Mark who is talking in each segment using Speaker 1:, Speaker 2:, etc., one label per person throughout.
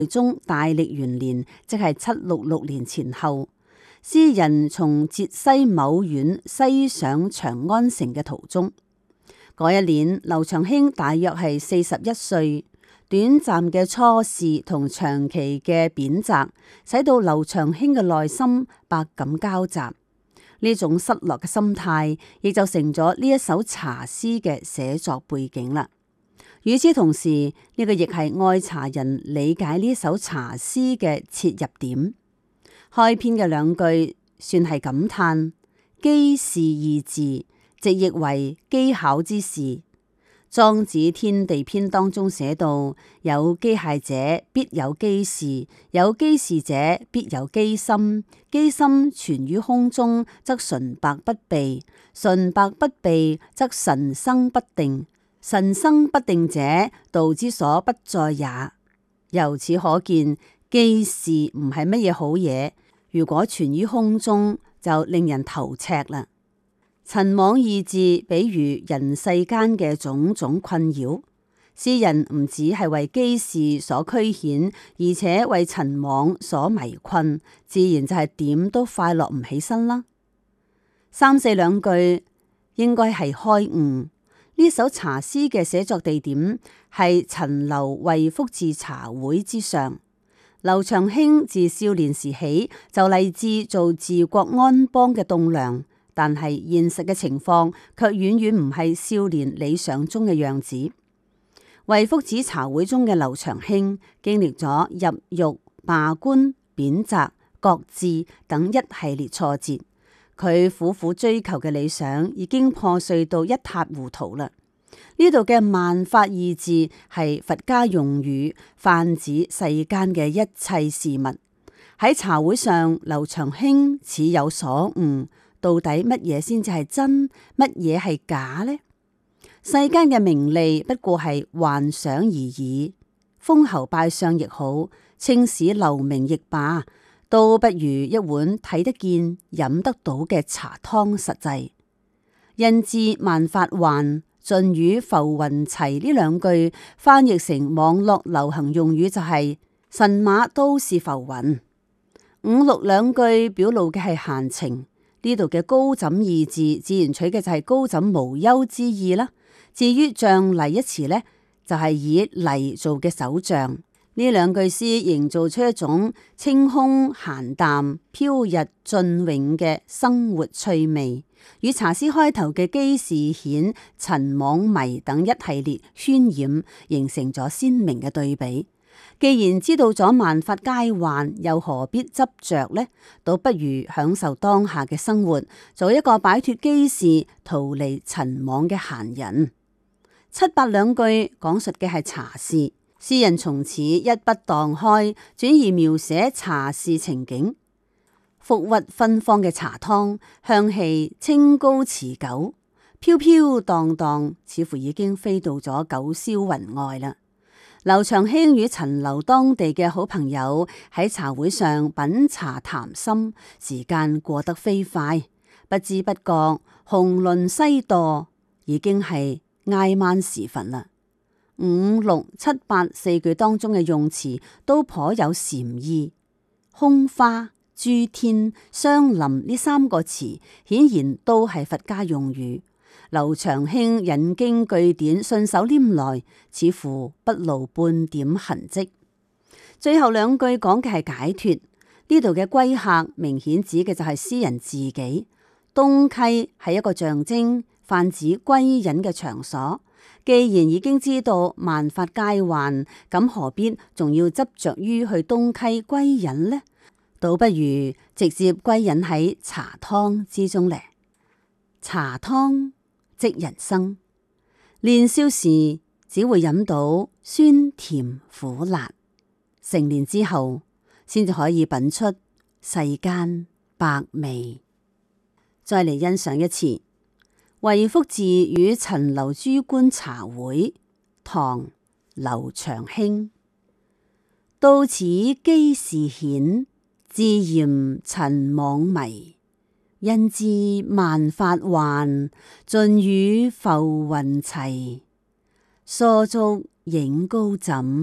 Speaker 1: 中大曆元年，即係766年前後，詩人從浙西某縣西上長安城嘅途中，嗰一年劉長卿大約係41歲。短暫嘅初試同長期嘅貶謫，使到劉長卿嘅內心百感交集。呢種失落嘅心態，亦就成咗呢一首茶詩嘅寫作背景啦。與此同時，呢個亦係愛茶人理解呢首茶詩嘅切入點。開篇嘅兩句算係感嘆，機事二字直譯為機巧之事。莊子天地篇當中寫到，有機械者必有機事，有機事者必有機心。機心存於空中，則純白不備；純白不備，則神生不定。神生不定者，道之所不在也。由此可見，機事唔係乜嘢好嘢。如果存於空中，就令人頭赤啦。陳妄二字比喻人世間嘅種種困擾，詩人唔止係為機事所驅遣，而且為陳妄所迷困，自然就係點都快樂唔起身啦。三四兩句應該係開悟。呢首茶詩嘅寫作地點係陳留惠福寺茶會之上。劉長卿自少年時起就立志做治國安邦嘅棟樑。但係現實嘅情況卻遠遠唔係少年理想中嘅樣子。惠福寺茶會中嘅劉長卿經歷咗入獄、罷官、貶謫、擱置等一系列挫折，佢苦苦追求嘅理想已經破碎到一塌糊塗啦。呢度嘅萬法二字係佛家用語，泛指世間嘅一切事物。喺茶會上，劉長卿似有所悟。到底乜嘢先至係真，乜嘢係假呢？世間嘅名利不過係幻想而已，封侯拜相亦好，青史留名亦罷，都不如一碗睇得見、飲得到嘅茶湯實際。因之萬法幻，盡與浮雲齊呢兩句翻譯成網絡流行用語就係神馬都是浮雲。五六兩句表露嘅係閒情。呢度嘅高枕二字，自然取嘅就係高枕無憂之意啦。至於象泥一詞呢，就係以泥做嘅手杖。呢兩句詩營造出一種清空閒淡、飄逸雋永嘅生活趣味，與茶詩開頭嘅機事遣、陳妄迷等一系列渲染，形成咗鮮明嘅對比。既然知道咗萬法皆幻，又何必執着呢？倒不如享受當下嘅生活，做一個擺脫機事、逃離陳妄嘅閒人。七八兩句講述嘅係茶事，詩人從此一筆蕩開，轉而描寫茶事情景。馥鬱芬芳嘅茶湯，香氣清高持久，飄飄蕩蕩，似乎已經飛到咗九霄雲外啦。劉長卿與陳留當地嘅好朋友喺茶會上品茶談心，時間過得飛快，不知不覺紅輪西墮，已經係挨晚時分啦。五六七八四句當中嘅用詞都頗有禪意，空花、諸天、相林呢三個詞顯然都係佛家用語。劉長卿引經據典，順手拈來，似乎不露半點痕跡。最後兩句講嘅係解脫，呢度嘅歸客明顯指嘅就係詩人自己。東溪係一個象徵，泛指歸隱嘅場所。既然已經知道萬法皆幻，咁何必仲要執着於去東溪歸隱呢？倒不如直接歸隱喺茶湯之中呢。茶湯即人生，年少時只會飲到酸甜苦辣，成年之後先至可以品出世間百味。再嚟欣賞一次惠福寺與陳留諸觀茶會，唐劉長卿。到此機事遣，自嫌陳妄迷。因知萬法幻，盡與浮雲齊。梳足影高枕，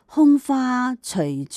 Speaker 1: 空花隨